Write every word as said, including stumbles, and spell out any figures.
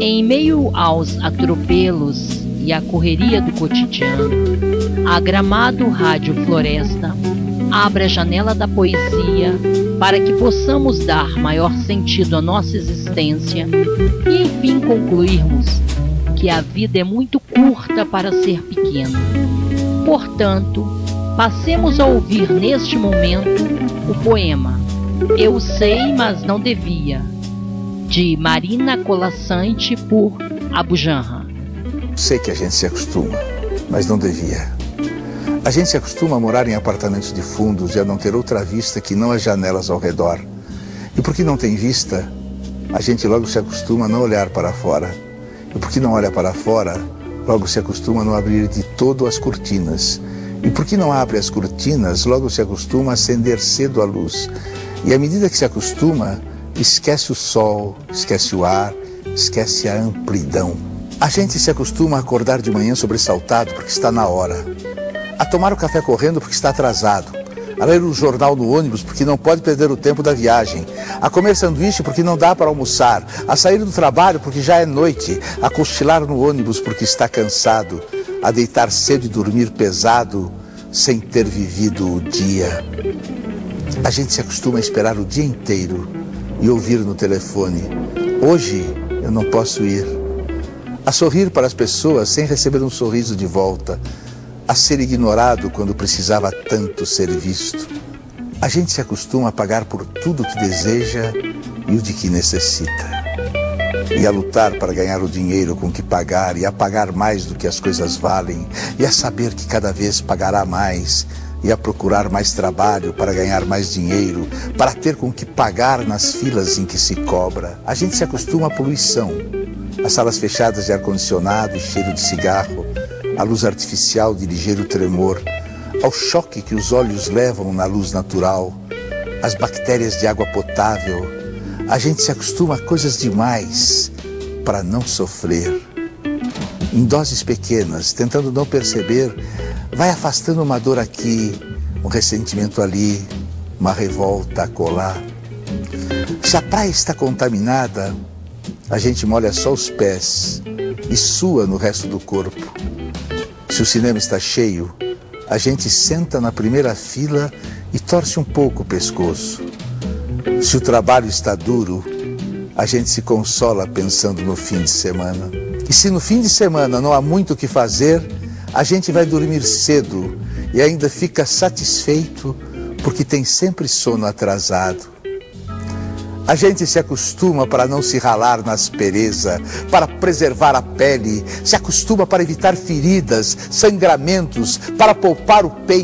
Em meio aos atropelos e à correria do cotidiano, a Gramado Rádio Floresta abre a janela da poesia para que possamos dar maior sentido à nossa existência e, enfim, concluirmos que a vida é muito curta para ser pequena. Portanto, passemos a ouvir neste momento o poema Eu Sei, Mas Não Devia, de Marina Colaçante, por Abu Janra. Sei que a gente se acostuma, mas não devia. A gente se acostuma a morar em apartamentos de fundos e a não ter outra vista que não as janelas ao redor. E porque não tem vista, a gente logo se acostuma a não olhar para fora. E porque não olha para fora, logo se acostuma a não abrir de todo as cortinas. E porque não abre as cortinas, logo se acostuma a acender cedo a luz. E à medida que se acostuma, esquece o sol, esquece o ar, esquece a amplidão. A gente se acostuma a acordar de manhã sobressaltado porque está na hora, a tomar o café correndo porque está atrasado, a ler o jornal no ônibus porque não pode perder o tempo da viagem, a comer sanduíche porque não dá para almoçar, a sair do trabalho porque já é noite, a cochilar no ônibus porque está cansado, a deitar cedo e dormir pesado sem ter vivido o dia. A gente se acostuma a esperar o dia inteiro e ouvir no telefone: hoje eu não posso ir. A sorrir para as pessoas sem receber um sorriso de volta, a ser ignorado quando precisava tanto ser visto. A gente se acostuma a pagar por tudo que deseja e o de que necessita, e a lutar para ganhar o dinheiro com que pagar, e a pagar mais do que as coisas valem, e a saber que cada vez pagará mais, e a procurar mais trabalho para ganhar mais dinheiro, para ter com que pagar nas filas em que se cobra. A gente se acostuma à poluição, às salas fechadas de ar-condicionado e cheiro de cigarro, à luz artificial de ligeiro tremor, ao choque que os olhos levam na luz natural, às bactérias de água potável. A gente se acostuma a coisas demais para não sofrer. Em doses pequenas, tentando não perceber, vai afastando uma dor aqui, um ressentimento ali, uma revolta acolá. Se a praia está contaminada, a gente molha só os pés e sua no resto do corpo. Se o cinema está cheio, a gente senta na primeira fila e torce um pouco o pescoço. Se o trabalho está duro, a gente se consola pensando no fim de semana. E se no fim de semana não há muito o que fazer, a gente vai dormir cedo e ainda fica satisfeito porque tem sempre sono atrasado. A gente se acostuma para não se ralar na aspereza, para preservar a pele, se acostuma para evitar feridas, sangramentos, para poupar o peito.